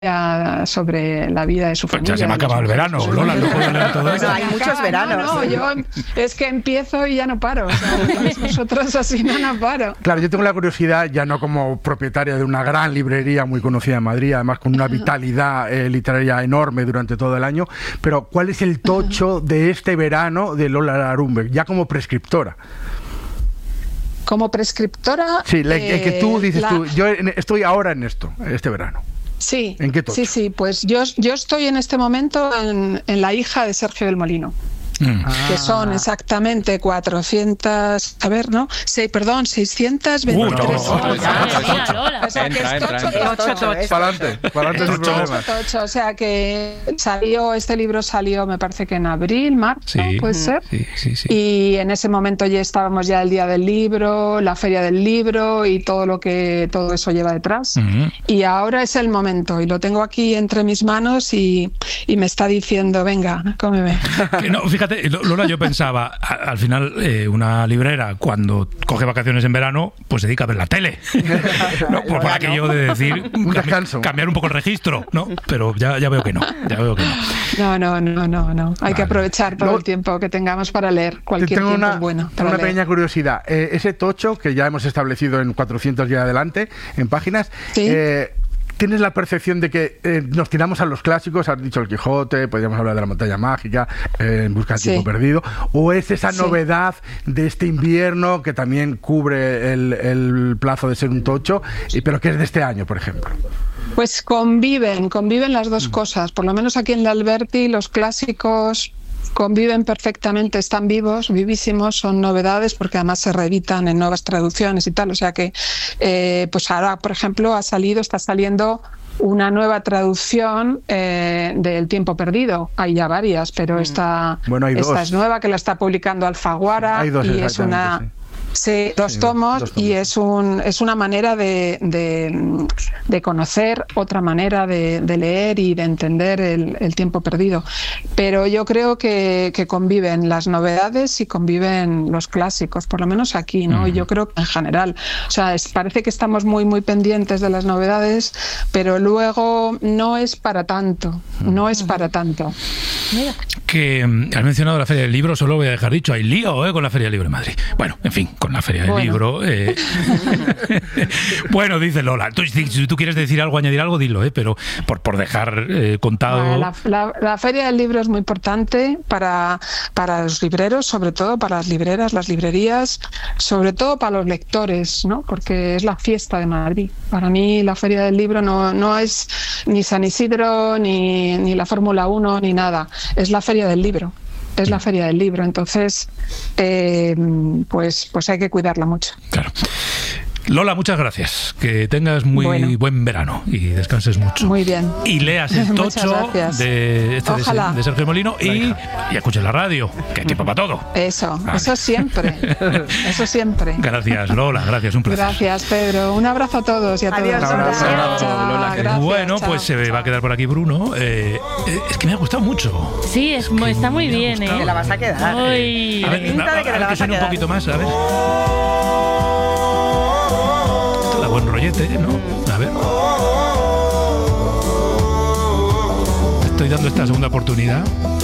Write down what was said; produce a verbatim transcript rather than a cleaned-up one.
sobre la vida de su pues familia. ya se me ha acabado el verano, Lola, no puedo leer todo eso. Bueno, hay muchos veranos. No, no, yo es que empiezo y ya no paro. O sea, nosotros así no, no paro. Claro, yo tengo la curiosidad, ya no como propietaria de una gran librería muy conocida en Madrid, además con una vitalidad eh, literaria enorme durante todo el año, pero ¿cuál es el tocho de este verano de Lola Larumbe, ya como prescriptora? Como prescriptora... Sí, la, eh, el que tú dices, la... tú, yo estoy ahora en esto, este verano. Sí, ¿En qué tocho? sí, sí, pues yo, yo estoy en este momento en, en La hija de Sergio del Molino. Mm. Que son exactamente cuatrocientas, a ver, ¿no? Sí, perdón, seiscientos veintitrés. Uh, no, ya, ya, Lola. O sea, que entra, es tocho, entra, tocho, entra. tocho. Para adelante, para adelante sin problemas. Tocho, o sea que salió, este libro salió, me parece que en abril, marzo, Sí, puede ser. Sí, sí, sí. Y en ese momento ya estábamos ya el día del libro, la feria del libro y todo lo que todo eso lleva detrás. Uh-huh. Y ahora es el momento y lo tengo aquí entre mis manos y, y me está diciendo, venga, cómeme. Que no, fíjate, Lola, yo pensaba, al final, eh, una librera, cuando coge vacaciones en verano, pues se dedica a ver la tele. ¿No? Por, por aquello de decir, un descanso. Cambiar un poco el registro, ¿no? Pero ya, ya veo que no, ya veo que no. No, no, no, no, no. Hay Vale. que aprovechar todo Luego, el tiempo que tengamos para leer. Cualquier tengo tiempo una, es bueno tengo para una leer. pequeña curiosidad. Eh, ese tocho, que ya hemos establecido en cuatrocientos y adelante, en páginas, ¿Sí? eh, ¿tienes la percepción de que eh, nos tiramos a los clásicos? Has dicho El Quijote, podríamos hablar de La montaña mágica, eh, En busca del Sí. tiempo perdido, ¿o es esa Sí. novedad de este invierno que también cubre el, el plazo de ser un tocho, y, pero que es de este año, por ejemplo? Pues conviven, conviven las dos cosas. Por lo menos aquí en la Alberti los clásicos conviven perfectamente, están vivos, vivísimos, son novedades porque además se reeditan en nuevas traducciones y tal. O sea que, eh, pues ahora, por ejemplo, ha salido, está saliendo una nueva traducción eh, del Tiempo Perdido. Hay ya varias, pero esta, Bueno, hay esta dos. es nueva, que la está publicando Alfaguara. Hay dos, y es una... exactamente, sí. Sí, dos, Sí, tomos, dos tomos. y es un es una manera de, de, de conocer, otra manera de, de leer y de entender el, el tiempo perdido. Pero yo creo que, que conviven las novedades y conviven los clásicos, por lo menos aquí, ¿no? Y yo creo que en general. O sea, es, parece que estamos muy, muy pendientes de las novedades, pero luego no es para tanto, no es para tanto. Mira. Que um, has mencionado la Feria del Libro, solo voy a dejar dicho, hay lío ¿eh? con la Feria del Libro en Madrid. Bueno, en fin, con la Feria del Bueno. Libro. Eh... bueno, dice Lola, tú, si tú quieres decir algo, añadir algo, dilo, ¿eh? Pero por, por dejar eh, contado... Bueno, la, la, la Feria del Libro es muy importante para, para los libreros, sobre todo para las libreras, las librerías, sobre todo para los lectores, ¿no? Porque es la fiesta de Madrid. Para mí la Feria del Libro no, no es ni San Isidro, ni, ni la Fórmula uno, ni nada. Es la Feria del Libro. Es la Feria del Libro. Entonces, eh, pues, pues hay que cuidarla mucho. Claro. Lola, muchas gracias. Que tengas muy Bueno. buen verano y descanses mucho. Muy bien. Y leas el Muchas tocho gracias. de, este de, Ojalá. de Sergio Molino y, y escuches la radio, que hay tiempo para todo. Eso, Vale. eso siempre. Eso siempre. Gracias, Lola, gracias, un placer. Gracias, Pedro. Un abrazo a todos y a Adiós, todas. Lola. Chao, Chao, Lola, que- gracias, Bueno, chao, pues se chao. va a quedar por aquí Bruno. Eh, eh, es que me ha gustado mucho. Sí, es, mu- está muy me ha bien, gustado. ¿eh? Te la vas a quedar. Uy. A ver, pinta a- de que a te la ver vas que a suene un quedar. poquito más, a ver. Esto da buen rollete, ¿no? A ver. Estoy dando esta segunda oportunidad.